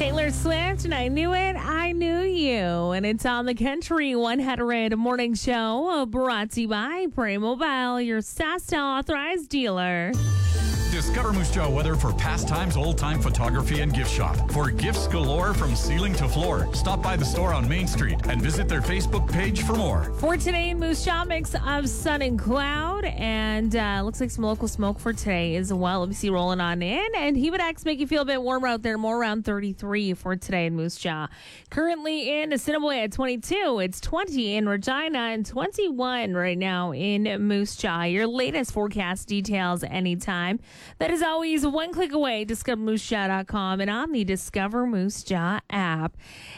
Taylor Swift, and I knew it, I knew you. And it's on the Country 100 Morning Show, brought to you by Prairie Mobile, your SaskTel authorized dealer. Discover Moose Jaw weather for pastimes, old-time photography, and gift shop. For gifts galore from ceiling to floor, stop by the store on Main Street and visit their Facebook page for more. For today in Moose Jaw, mix of sun and cloud, and looks like some local smoke for today as well. Let me see rolling on in, and Humidex make you feel a bit warmer out there, more around 33 for today in Moose Jaw. Currently in Assiniboia at 22, it's 20 in Regina, and 21 right now in Moose Jaw. Your latest forecast details anytime. That is always one click away. DiscoverMooseJaw.com and on the Discover Moose Jaw app.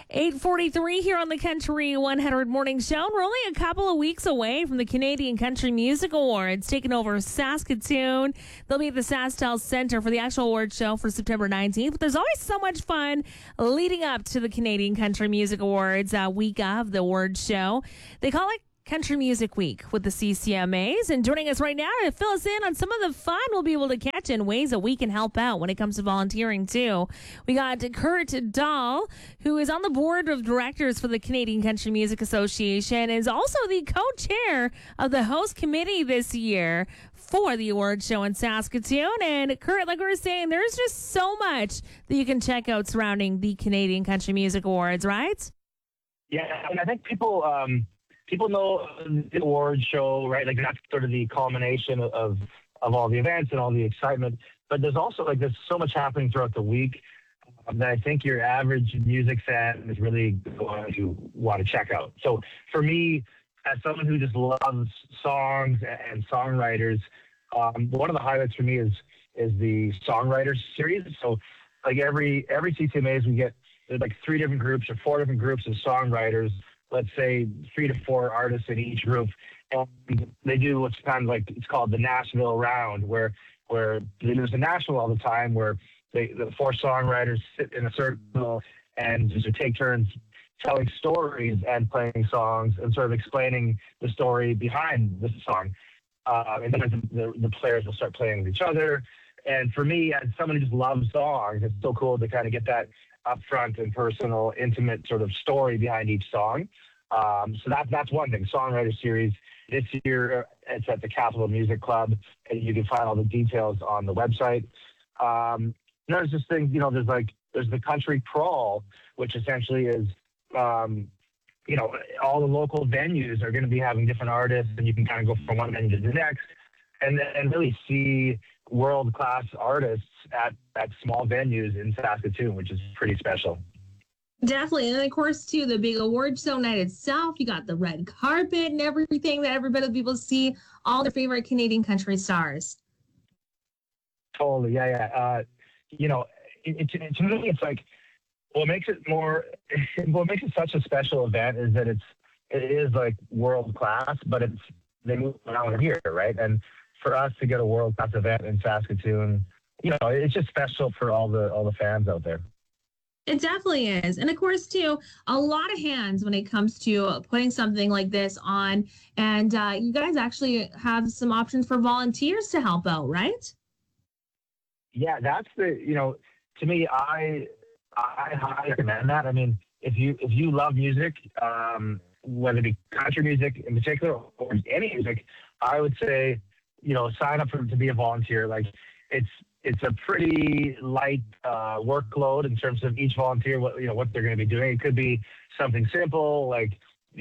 8:43 here on the Country 100 Morning Show. We're only a couple of weeks away from the Canadian Country Music Awards taking over Saskatoon. They'll be at the SaskTel Center for the actual award show for September 19th. But there's always so much fun leading up to the Canadian Country Music Awards week of the award show. They call it Country Music Week with the CCMAs. And joining us right now to fill us in on some of the fun we'll be able to catch in ways that we can help out when it comes to volunteering too. We got Kurt Dahl, who is on the board of directors for the Canadian Country Music Association and is also the co-chair of the host committee this year for the award show in Saskatoon. And Kurt, like we were saying, there's just so much that you can check out surrounding the Canadian Country Music Awards, right? Yeah, and I think people know the award show, right? Like that's sort of the culmination of all the events and all the excitement. But there's also there's so much happening throughout the week that I think your average music fan is really going to want to check out. So for me, as someone who just loves songs and songwriters, one of the highlights for me is the songwriters series. So like every CCMAs we get, there's like 3 different groups or 4 different groups of songwriters. Let's say 3 to 4 artists in each group, and they do what's kind of like, it's called the Nashville round, where they do this in Nashville all the time, where the 4 songwriters sit in a circle and just take turns telling stories and playing songs and sort of explaining the story behind the song. And then the players will start playing with each other. And for me, as someone who just loves songs, it's so cool to kind of get that upfront and personal, intimate sort of story behind each song. So that's one thing. Songwriter series this year, it's at the Capital Music Club, and you can find all the details on the website. There's this thing, there's the Country Crawl, which essentially is, all the local venues are going to be having different artists, and you can kind of go from one venue to the next, and really see world-class artists at small venues in Saskatoon, which is pretty special. Definitely. And of course, too, the big award show night itself, you got the red carpet and everything that everybody will be able to see all their favorite Canadian country stars. Totally. Yeah. To me, it's like, what makes it such a special event is that it is like world class, but they move around here, right? And for us to get a world class event in Saskatoon, it's just special for all the fans out there. It definitely is. And of course, too, a lot of hands when it comes to putting something like this on. And you guys actually have some options for volunteers to help out, right? Yeah, that's to me, I highly recommend that. I mean, if you love music, whether it be country music in particular or any music, I would say, sign up to be a volunteer. Like it's a pretty light workload in terms of each volunteer, what they're going to be doing. It could be something simple like,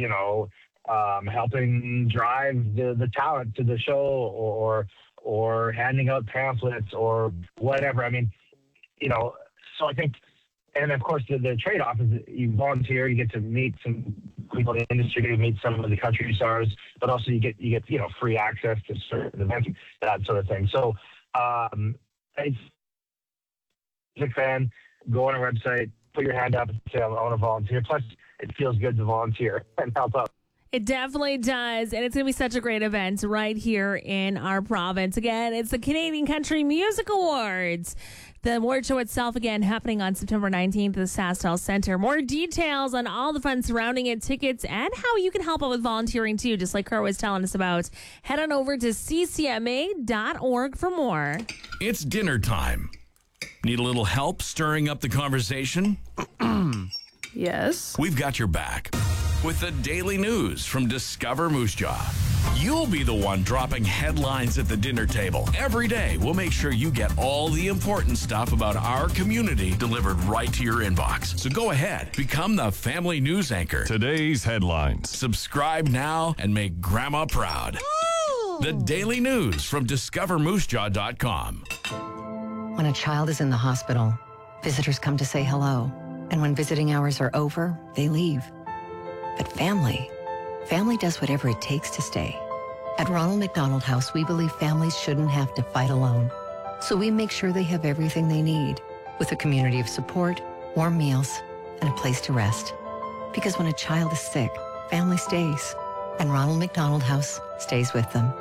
helping drive the talent to the show or handing out pamphlets or whatever. I mean, so I think, and of course the trade-off is you volunteer, you get to meet some people in the industry, you meet some of the country stars, but also you get free access to certain events, that sort of thing. So, as a fan, go on our website, put your hand up and say, I want to volunteer. Plus, it feels good to volunteer and help out. It definitely does, and it's going to be such a great event right here in our province. Again, it's the Canadian Country Music Awards. The award show itself, again, happening on September 19th at the SaskTel Center. More details on all the fun surrounding it, tickets, and how you can help out with volunteering, too, just like Kurt was telling us about. Head on over to ccma.org for more. It's dinner time. Need a little help stirring up the conversation? Yes. We've got your back with the daily news from Discover Moose Jaw. You'll be the one dropping headlines at the dinner table. Every day, we'll make sure you get all the important stuff about our community delivered right to your inbox. So go ahead, become the family news anchor. Today's headlines. Subscribe now and make Grandma proud. The daily news from discovermoosejaw.com. When a child is in the hospital, visitors come to say hello. And when visiting hours are over, they leave. But family does whatever it takes to stay. At Ronald McDonald House, we believe families shouldn't have to fight alone. So we make sure they have everything they need, with a community of support, warm meals, and a place to rest. Because when a child is sick, family stays. And Ronald McDonald House stays with them.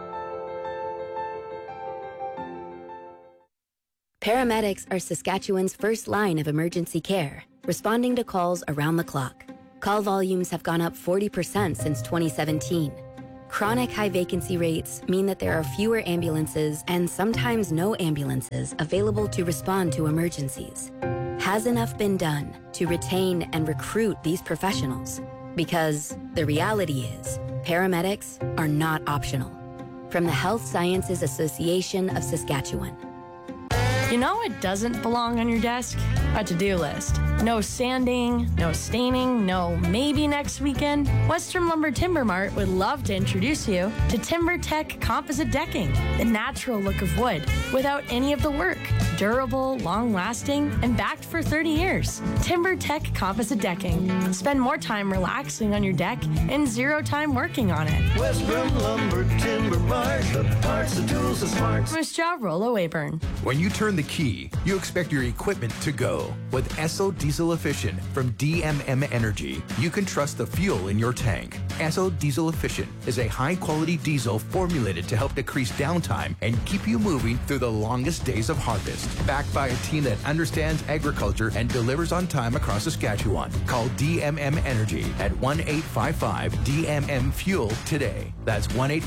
Paramedics are Saskatchewan's first line of emergency care, responding to calls around the clock. Call volumes have gone up 40% since 2017. Chronic high vacancy rates mean that there are fewer ambulances and sometimes no ambulances available to respond to emergencies. Has enough been done to retain and recruit these professionals? Because the reality is, paramedics are not optional. From the Health Sciences Association of Saskatchewan. You know what doesn't belong on your desk? A to-do list. No sanding, no staining, no maybe next weekend. Western Lumber Timber Mart would love to introduce you to TimberTech Composite Decking, the natural look of wood without any of the work. Durable, long-lasting, and backed for 30 years. TimberTech Composite Decking. Spend more time relaxing on your deck and zero time working on it. Western Lumber Timber Mart, the parts, the tools, the smarts. Moose Jaw, Rollo Weyburn. When you turn the key, you expect your equipment to go. With Esso Diesel Efficient from DMM Energy, you can trust the fuel in your tank. Esso Diesel Efficient is a high-quality diesel formulated to help decrease downtime and keep you moving through the longest days of harvest. Backed by a team that understands agriculture and delivers on time across Saskatchewan. Call DMM Energy at 1-855-DMM-FUEL today. That's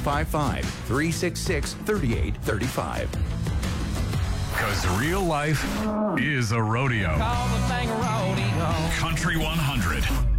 1-855-366-3835. Because real life is a rodeo. Call the thing a rodeo. Country 100.